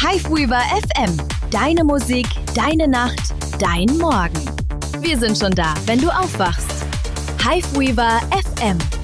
Hiveweaver FM. Deine Musik, deine Nacht, dein Morgen. Wir sind schon da, wenn du aufwachst. Hiveweaver FM.